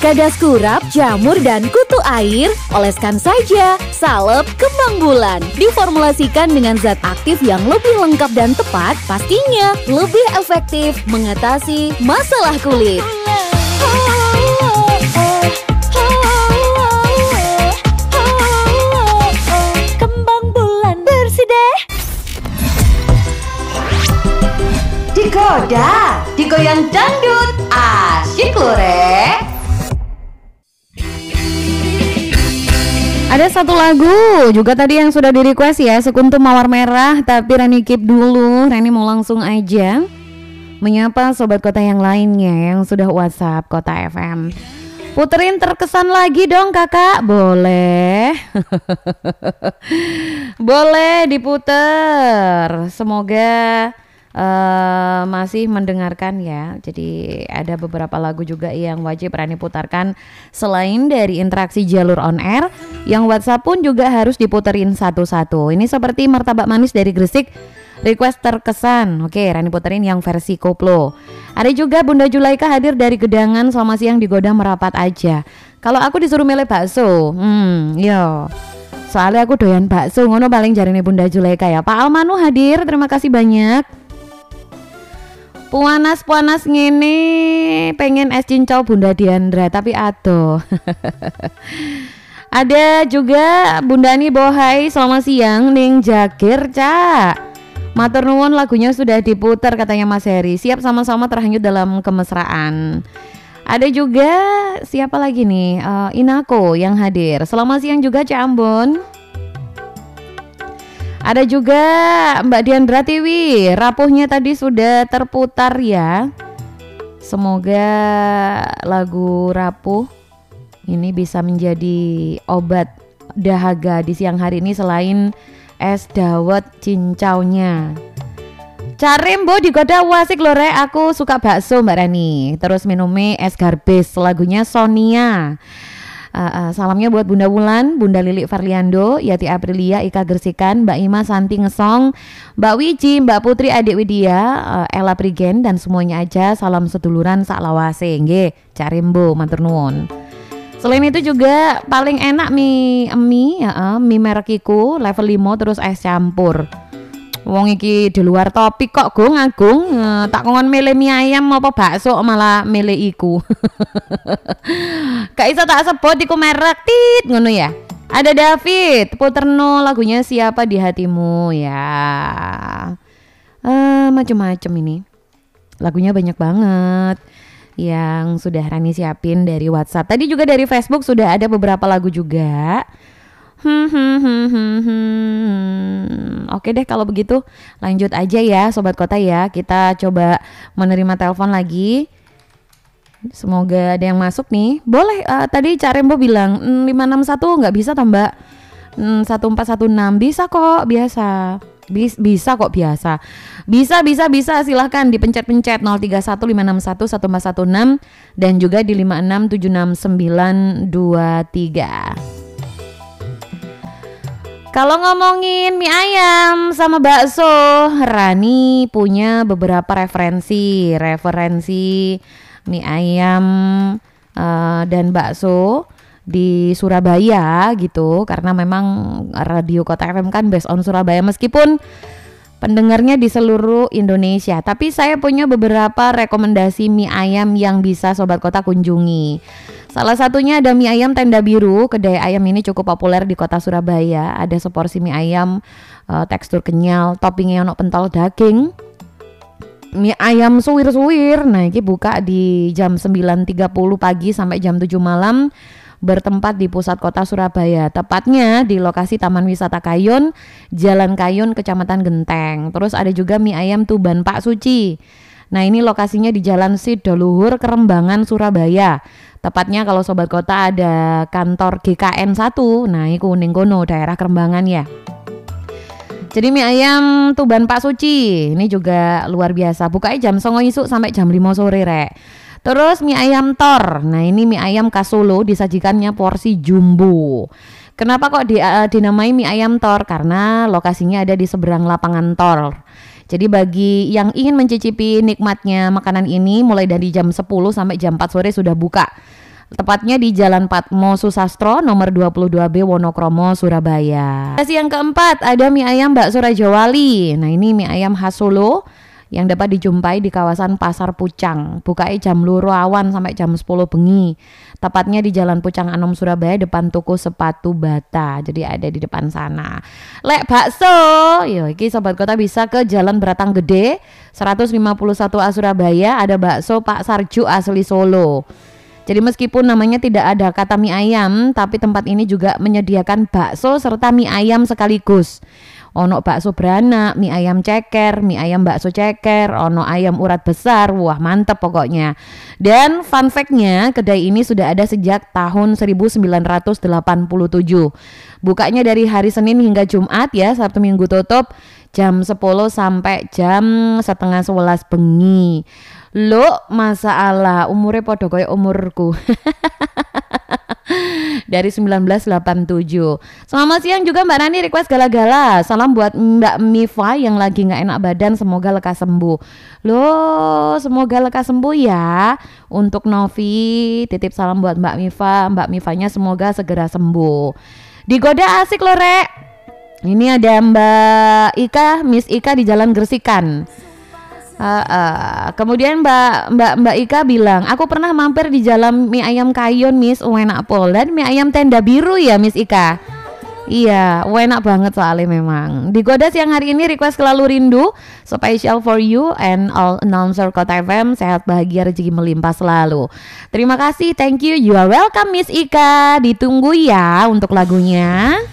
Kadas kurap, jamur, dan kutu air, oleskan saja salep kembang bulan. Diformulasikan dengan zat aktif yang lebih lengkap dan tepat, pastinya lebih efektif mengatasi masalah kulit. Kembang bulan bersih deh. Digoda, digoyang dangdut, asyik loh re. Ada satu lagu juga tadi yang sudah di request ya, Sekuntum Mawar Merah. Tapi Rani keep dulu, Rani mau langsung aja menyapa sobat kota yang lainnya yang sudah WhatsApp Kota FM. Puterin Terkesan lagi dong kakak. Boleh. Boleh diputer. Semoga masih mendengarkan ya. Jadi ada beberapa lagu juga yang wajib Rani putarkan selain dari interaksi jalur on air. Yang WhatsApp pun juga harus diputerin satu-satu. Ini seperti Martabak Manis dari Gresik, request Terkesan. Oke, Rani puterin yang versi koplo. Ada juga Bunda Julaika hadir dari Gedangan, selamat siang digoda merapat aja. Kalau aku disuruh milih bakso, yo. Soalnya aku doyan bakso, ngono paling jarine Bunda Julaika ya. Pak Almanu hadir, terima kasih banyak. Puanas ngene pengen es cincau Bunda Diandra tapi aduh. Ada juga Bunda Ani Bohai, selamat siang ning Jagir Cak. Matur nuwun, lagunya sudah diputar katanya Mas Heri. Siap sama-sama terhanyut dalam kemesraan. Ada juga siapa lagi nih? Inako yang hadir. Selamat siang juga Cak Ambon. Ada juga Mbak Diandra Tiwi, rapuhnya tadi sudah terputar ya. Semoga lagu rapuh ini bisa menjadi obat dahaga di siang hari ini selain es dawet cincaunya. Carim bo digoda wasik lho rek, aku suka bakso Mbak Rani. Terus minumnya es garbis, lagunya Sonia. Salamnya buat Bunda Wulan, Bunda Lilik Farliando, Yati Aprilia, Ika Gersikan, Mbak Ima Santi Ngesong, Mbak Wiji, Mbak Putri Adik Widya, Ella Prigen dan semuanya aja salam seduluran sak lawase nggih. Carimbo matur nuwun. Selain itu juga paling enak mie merek iku level 5 terus es campur. Wong iki di luar topik kok Gung Agung, tak kongon milih mie ayam apa bakso malah milih iku. Gak iso tak sebut iku merek tit ngono ya. Ada David, puterno lagunya Siapa di Hatimu ya. Macem-macem ini. Lagunya banyak banget yang sudah Rani siapin dari WhatsApp. Tadi juga dari Facebook sudah ada beberapa lagu juga. Oke deh kalau begitu lanjut aja ya Sobat Kota ya. Kita coba menerima telepon lagi. Semoga ada yang masuk nih. Boleh tadi Cak Rembo bilang 561 nggak bisa tambah 1416. Bisa kok biasa. Bisa kok biasa. Bisa silahkan dipencet-pencet 0315611416 dan juga di 56769923. Kalau ngomongin mie ayam sama bakso, Rani punya beberapa referensi mie ayam dan bakso di Surabaya gitu. Karena memang Radio Kota FM kan based on Surabaya meskipun pendengarnya di seluruh Indonesia. Tapi saya punya beberapa rekomendasi mie ayam yang bisa Sobat Kota kunjungi. Salah satunya ada mie ayam Tenda Biru. Kedai ayam ini cukup populer di kota Surabaya. Ada seporsi mie ayam tekstur kenyal, toppingnya ono pentol daging. Mie ayam suwir-suwir. Nah, ini buka di jam 9.30 pagi sampai jam 7 malam. Bertempat di pusat kota Surabaya. Tepatnya di lokasi Taman Wisata Kayun, Jalan Kayun, Kecamatan Genteng. Terus ada juga mie ayam Tuban Pak Suci. Nah, ini lokasinya di Jalan Sidoluhur, Kerembangan, Surabaya. Tepatnya kalau Sobat Kota ada kantor GKN 1. Nah, ini kuning kono daerah Kerembangan ya. Jadi mie ayam Tuban Pak Suci ini juga luar biasa. Bukanya jam 09.00 isuk sampai jam 5 sore rek. Terus mie ayam Tor. Nah, ini mie ayam khas Solo disajikannya porsi jumbo. Kenapa kok dinamai mie ayam Tor? Karena lokasinya ada di seberang lapangan Tor. Jadi bagi yang ingin mencicipi nikmatnya makanan ini mulai dari jam 10 sampai jam 4 sore sudah buka. Tepatnya di Jalan Patmo Susastro nomor 22B Wonokromo, Surabaya. Lokasi yang keempat ada mie ayam bakso Raja Wali. Nah ini mie ayam khas Solo yang dapat dijumpai di kawasan Pasar Pucang. Bukanya jam 2 awan sampai jam 10 bengi. Tepatnya di Jalan Pucang Anom Surabaya depan toko sepatu Bata. Jadi ada di depan sana. Lek bakso, yo iki sobat kota bisa ke Jalan Beratang Gede 151A Surabaya, ada bakso Pak Sarju asli Solo. Jadi meskipun namanya tidak ada kata mie ayam, tapi tempat ini juga menyediakan bakso serta mie ayam sekaligus. Ono bakso beranak, mie ayam ceker, mie ayam bakso ceker, ono ayam urat besar, wah mantep pokoknya. Dan fun fact-nya, kedai ini sudah ada sejak tahun 1987. Bukanya dari hari Senin hingga Jumat ya, Sabtu Minggu tutup jam 10 sampai jam setengah 11 bengi. Lo masalah umurnya podo koyo umurku. Dari 1987. Selamat siang juga Mbak Nani, request gala-gala. Salam buat Mbak Mifa yang lagi gak enak badan, semoga lekas sembuh. Loh, semoga lekas sembuh ya. Untuk Novi, titip salam buat Mbak Mifa. Mbak Mifanya semoga segera sembuh. Digoda asik loh Rek. Ini ada Mbak Ika, Miss Ika di Jalan Gersikan. Kemudian Mbak Ika bilang, aku pernah mampir di Jalan Mie Ayam Kayon Miss, enak pol, dan mie ayam tenda biru ya Miss Ika. Iya, enak banget soalnya memang. Digoda siang hari ini request Selalu Rindu, special for you and all announcer Kota FM, sehat bahagia rezeki melimpah selalu. Terima kasih, thank you, you are welcome Miss Ika. Ditunggu ya untuk lagunya.